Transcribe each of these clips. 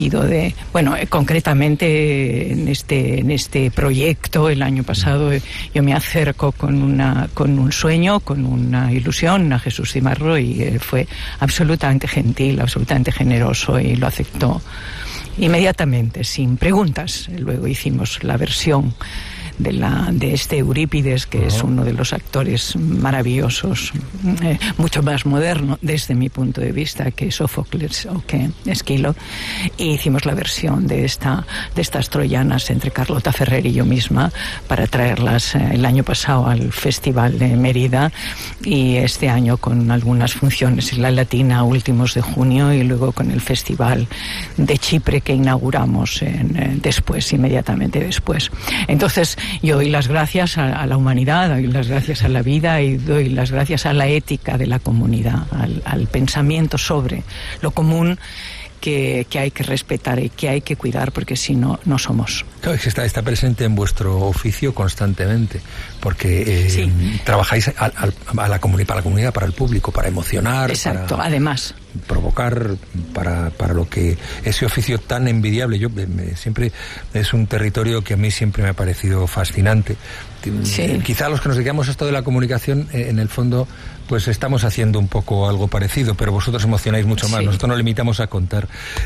Concretamente en este proyecto el año pasado yo me acerco con un sueño, con una ilusión a Jesús Cimarro, y él fue absolutamente gentil, absolutamente generoso, y lo aceptó inmediatamente, sin preguntas. Luego hicimos la versión de este Eurípides, que es uno de los actores maravillosos, mucho más moderno desde mi punto de vista que Sófocles o que Esquilo, y hicimos la versión de estas troyanas entre Carlota Ferrer y yo misma para traerlas el año pasado al Festival de Mérida, y este año con algunas funciones en la Latina últimos de junio, y luego con el Festival de Chipre que inauguramos inmediatamente después. Entonces yo doy las gracias a la humanidad, doy las gracias a la vida, y doy las gracias a la ética de la comunidad, al pensamiento sobre lo común que hay que respetar y que hay que cuidar, porque si no, no somos. Claro, es que está presente en vuestro oficio constantemente, porque trabajáis para la comunidad, para el público, para emocionar. Exacto, para además provocar, para lo que ese oficio tan envidiable. Siempre es un territorio que a mí siempre me ha parecido fascinante. Quizá los que nos dedicamos a esto de la comunicación, en el fondo, pues estamos haciendo un poco algo parecido, pero vosotros emocionáis mucho más. Nosotros nos limitamos a contar.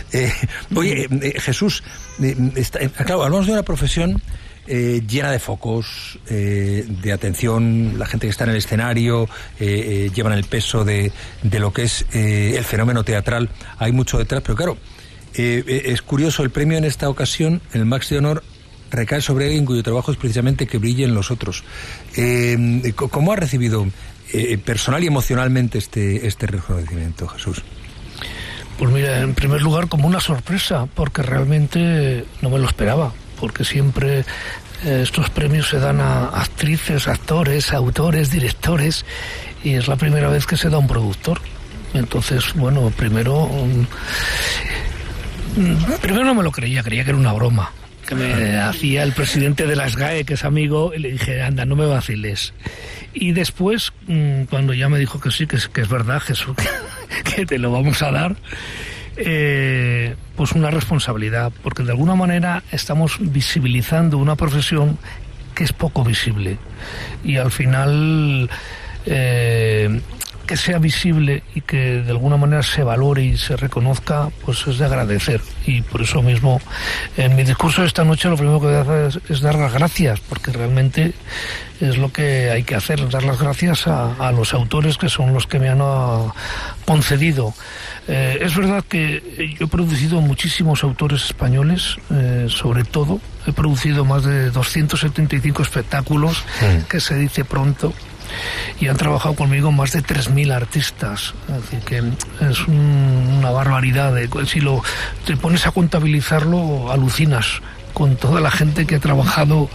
Jesús, claro, hablamos de una profesión llena de focos, de atención. La gente que está en el escenario llevan el peso de lo que es el fenómeno teatral. Hay mucho detrás, pero claro, es curioso, el premio en esta ocasión, el Max de Honor, recae sobre alguien cuyo trabajo es precisamente que brillen los otros. ¿Cómo ha recibido personal y emocionalmente este reconocimiento, Jesús? Pues mira, en primer lugar como una sorpresa, porque realmente no me lo esperaba, porque siempre estos premios se dan a actrices, actores, autores, directores, y es la primera vez que se da a un productor. Entonces, bueno, primero no me lo creía que era una broma que me hacía el presidente de la SGAE, que es amigo, y le dije, anda, no me vaciles. Y después, cuando ya me dijo que sí, que es verdad, Jesús, que te lo vamos a dar, pues una responsabilidad, porque de alguna manera estamos visibilizando una profesión que es poco visible, y al final que sea visible y que de alguna manera se valore y se reconozca, pues es de agradecer. Y por eso mismo, en mi discurso de esta noche, lo primero que voy a hacer es dar las gracias, porque realmente es lo que hay que hacer, dar las gracias a los autores, que son los que me han concedido. Es verdad que yo he producido muchísimos autores españoles, sobre todo he producido más de 275 espectáculos, que se dice pronto, y han trabajado conmigo más de 3.000 artistas. Es decir, que es una barbaridad. Si te pones a contabilizarlo, alucinas con toda la gente que ha trabajado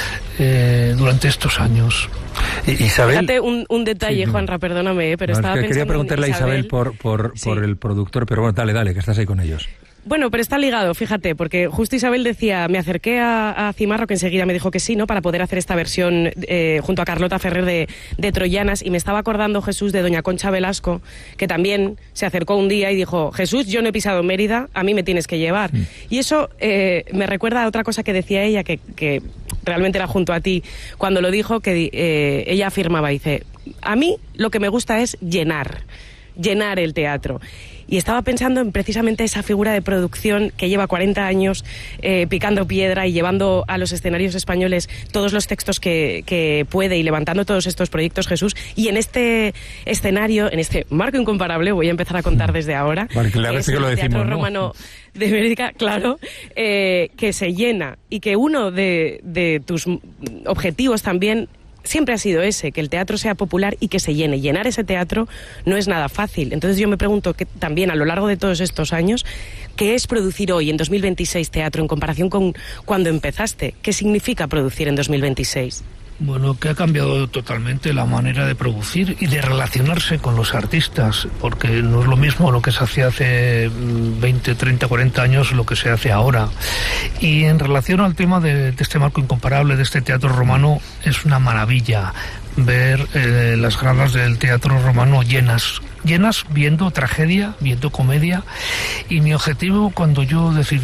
durante estos años. Isabel, fíjate un detalle, sí, Juanra, perdóname, pero estaba pensando. Quería preguntarle a Isabel por el productor, pero bueno, dale, que estás ahí con ellos. Bueno, pero está ligado, fíjate, porque justo Isabel decía, me acerqué a Cimarro, que enseguida me dijo que sí, ¿no?, para poder hacer esta versión junto a Carlota Ferrer de Troyanas, y me estaba acordando, Jesús, de doña Concha Velasco, que también se acercó un día y dijo, Jesús, yo no he pisado Mérida, a mí me tienes que llevar. Y eso me recuerda a otra cosa que decía ella, que realmente era junto a ti, cuando lo dijo, que ella afirmaba, dice, a mí lo que me gusta es llenar el teatro. Y estaba pensando en precisamente esa figura de producción que lleva 40 años picando piedra y llevando a los escenarios españoles todos los textos que puede, y levantando todos estos proyectos, Jesús. Y en este escenario, en este marco incomparable, voy a empezar a contar desde ahora, vale, que es el Teatro Romano de Mérida, claro, que se llena, y que uno de tus objetivos también siempre ha sido ese, que el teatro sea popular y que se llene. Llenar ese teatro no es nada fácil. Entonces yo me pregunto que también a lo largo de todos estos años, ¿qué es producir hoy, en 2026, teatro, en comparación con cuando empezaste? ¿Qué significa producir en 2026? Bueno, que ha cambiado totalmente la manera de producir y de relacionarse con los artistas, porque no es lo mismo lo que se hacía hace 20, 30, 40 años, lo que se hace ahora. Y en relación al tema de este marco incomparable, de este teatro romano, es una maravilla ver las gradas del teatro romano llenas viendo tragedia, viendo comedia. Y mi objetivo, cuando yo decidí